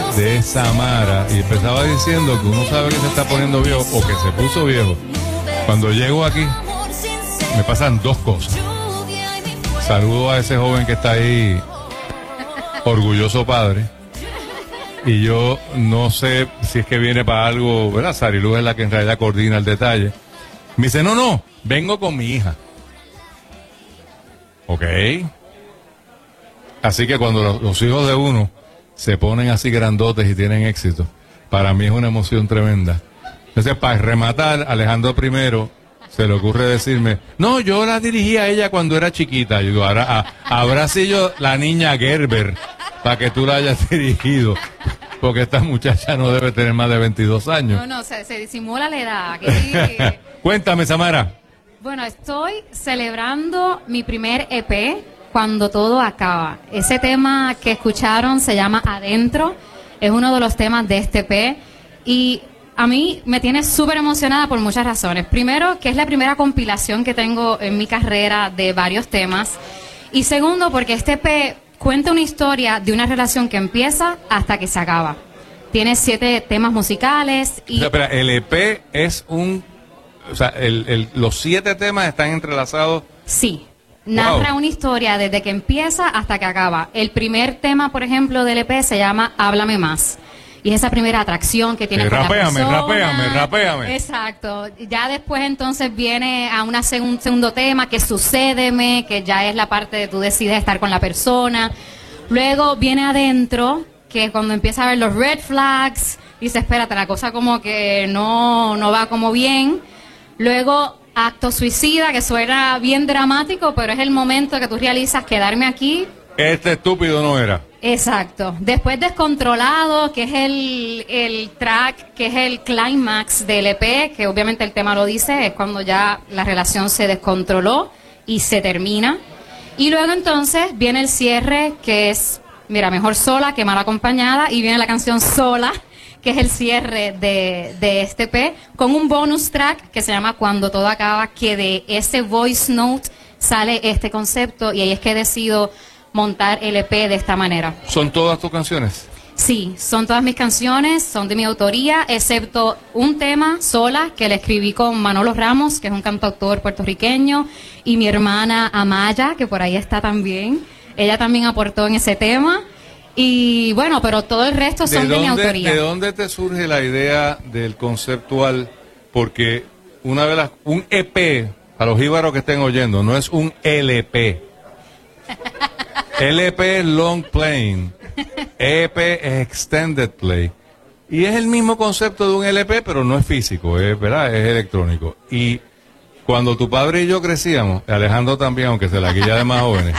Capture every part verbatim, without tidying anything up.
de Samara y empezaba diciendo que uno sabe que se está poniendo viejo o que se puso viejo. Cuando llego aquí, me pasan dos cosas. Saludo a ese joven que está ahí, orgulloso padre. Y yo no sé si es que viene para algo, ¿verdad? Sariluz es la que en realidad coordina el detalle. Me dice, no, no, vengo con mi hija. Ok. Así que cuando los, los hijos de uno se ponen así grandotes y tienen éxito, para mí es una emoción tremenda. Entonces, para rematar, Alejandro primero se le ocurre decirme, no, yo la dirigí a ella cuando era chiquita. Yo digo, ahora, a, habrá sido la niña Gerber para que tú la hayas dirigido. Porque esta muchacha no debe tener más de veintidós años. No, no, se, se disimula la edad. Aquí. Cuéntame, Samara. Bueno, estoy celebrando mi primer E P, Cuando Todo Acaba. Ese tema que escucharon se llama Adentro. Es uno de los temas de este E P. Y a mí me tiene súper emocionada por muchas razones. Primero, que es la primera compilación que tengo en mi carrera de varios temas. Y segundo, porque este E P cuenta una historia de una relación que empieza hasta que se acaba. Tiene siete temas musicales y... O sea, espera, el E P es un... O sea, el, el, los siete temas están entrelazados. Sí. Narra Wow. una historia desde que empieza hasta que acaba. El primer tema, por ejemplo, del E P se llama Háblame Más. Y es esa primera atracción que tiene Eh, con la rapéame, persona. rapéame, rapéame. Exacto. Ya después entonces viene a una segun, segundo tema que es Sucédeme, que ya es la parte de tú decides estar con la persona. Luego viene Adentro, que es cuando empieza a ver los red flags. Y dice, espérate, la cosa como que no, no va como bien. Luego Acto Suicida, que suena bien dramático, pero es el momento que tú realizas quedarme aquí. Este estúpido no era. Exacto. Después Descontrolado, que es el, el track, que es el clímax del E P, que obviamente el tema lo dice, es cuando ya la relación se descontroló y se termina. Y luego entonces viene el cierre, que es, mira, mejor sola que mal acompañada, y viene la canción Sola, que es el cierre de, de este E P, con un bonus track que se llama Cuando Todo Acaba, que de ese voice note sale este concepto, y ahí es que decido montar el E P de esta manera. ¿Son todas tus canciones? Sí, son todas mis canciones, son de mi autoría, excepto un tema, Sola, que le escribí con Manolo Ramos, que es un cantautor puertorriqueño, y mi hermana Amaya, que por ahí está también. Ella también aportó en ese tema. Y bueno, pero todo el resto son de, de mi autoría. ¿De dónde te surge la idea del conceptual? Porque una de las, un E P, a los jíbaros que estén oyendo, no es un L P. L P es long playing, E P es extended play. Y es el mismo concepto de un L P, pero no es físico, es, ¿verdad? Es electrónico. Y cuando tu padre y yo crecíamos, Alejandro también, aunque se la guilla de más jóvenes,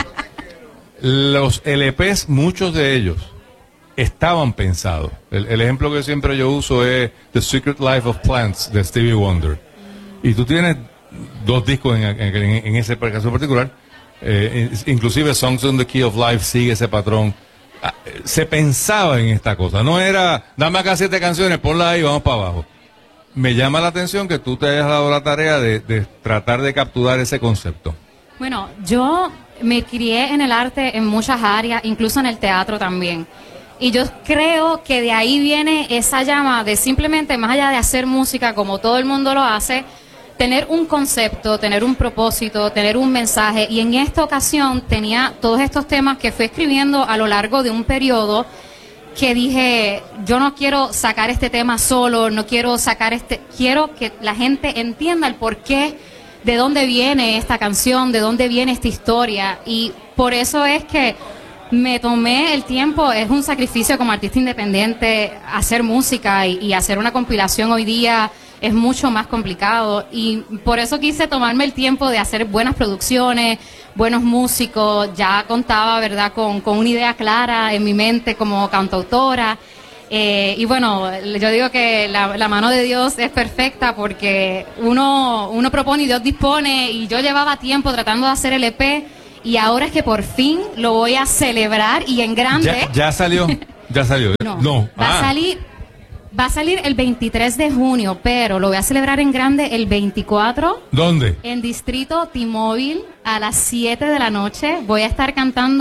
los L Ps, muchos de ellos, estaban pensados. El, el ejemplo que siempre yo uso es The Secret Life of Plants, de Stevie Wonder. Y tú tienes dos discos en, en, en, en ese caso particular. Eh, inclusive Songs on the Key of Life sigue ese patrón. Ah, se pensaba en esta cosa. No era, dame acá siete canciones, ponla ahí y vamos para abajo. Me llama la atención que tú te hayas dado la tarea de, de tratar de capturar ese concepto. Bueno, yo me crié en el arte en muchas áreas, incluso en el teatro también. Y yo creo que de ahí viene esa llama de simplemente, más allá de hacer música como todo el mundo lo hace, tener un concepto, tener un propósito, tener un mensaje. Y en esta ocasión tenía todos estos temas que fui escribiendo a lo largo de un periodo que dije, yo no quiero sacar este tema solo, no quiero sacar este, quiero que la gente entienda el porqué, de dónde viene esta canción, de dónde viene esta historia. Y por eso es que me tomé el tiempo, es un sacrificio como artista independiente hacer música y, y hacer una compilación hoy día es mucho más complicado, y por eso quise tomarme el tiempo de hacer buenas producciones, buenos músicos. Ya contaba, ¿verdad?, con, con una idea clara en mi mente como cantautora. Eh, y bueno, yo digo que la, la mano de Dios es perfecta, porque uno, uno propone y Dios dispone, y yo llevaba tiempo tratando de hacer el E P, y ahora es que por fin lo voy a celebrar, y en grande. Ya, ya salió, ya salió. No, no. Va Ah. a salir, va a salir el veintitrés de junio, pero lo voy a celebrar en grande el veinticuatro. ¿Dónde? En Distrito T-Mobile a las siete de la noche. Voy a estar cantando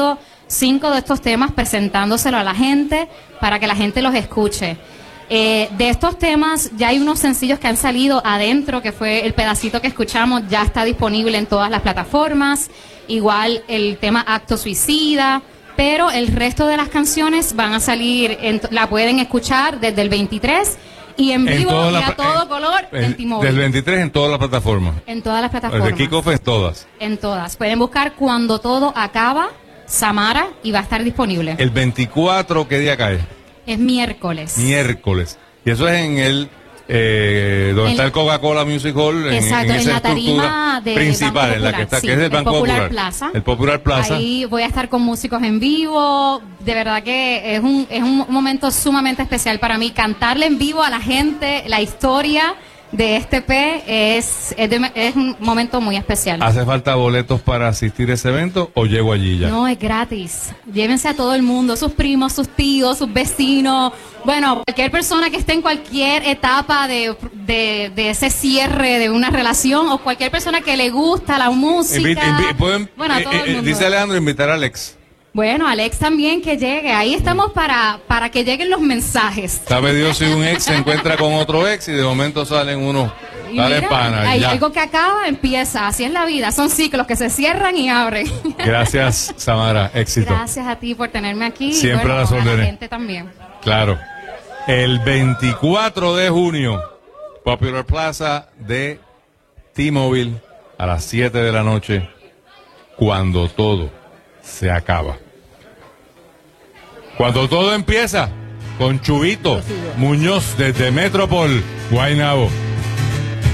cinco de estos temas presentándoselo a la gente para que la gente los escuche. Eh, de estos temas ya hay unos sencillos que han salido adentro, que fue el pedacito que escuchamos, ya está disponible en todas las plataformas, igual el tema Acto Suicida, pero el resto de las canciones van a salir, en, la pueden escuchar desde el veintitrés y en vivo en y la, a todo en, color en, en T-Mobile. Del veintitrés en todas las plataformas. En todas las plataformas. Desde Kickoff en todas. En todas. Pueden buscar Cuando Todo Acaba, Samara, y va a estar disponible. El veinticuatro, ¿qué día cae? Es miércoles. Miércoles. Y eso es en el, eh, donde el, está el Coca-Cola Music Hall. Exacto, en, en, en la tarima de principal, en la que está, sí, que es el, el Banco Popular, Popular Plaza. El Popular Plaza. Ahí voy a estar con músicos en vivo. De verdad que es un, es un momento sumamente especial para mí. Cantarle en vivo a la gente la historia de este P es, es, de, es un momento muy especial. ¿Hace falta boletos para asistir a ese evento o llego allí ya? No, es gratis. Llévense a todo el mundo, sus primos, sus tíos, sus vecinos. Bueno, cualquier persona que esté en cualquier etapa de, de, de ese cierre de una relación o cualquier persona que le gusta la música. Invi invi ¿pueden, bueno, a todo eh, el mundo. Dice Alejandro invitar a Alex. Bueno, Alex también que llegue. Ahí estamos para, para que lleguen los mensajes. Sabe Dios si un ex se encuentra con otro ex y de momento salen unos, salen panas. Hay ya. algo que acaba, empieza. Así es la vida. Son ciclos que se cierran y abren. Gracias, Samara. Éxito. Gracias a ti por tenerme aquí. Siempre y bueno, a las órdenes. A la gente también. Claro. El veinticuatro de junio, Popular Plaza de T-Mobile a las siete de la noche, Cuando Todo se Acaba. Cuando todo empieza, con Chubito Muñoz desde Metropol, Guaynabo.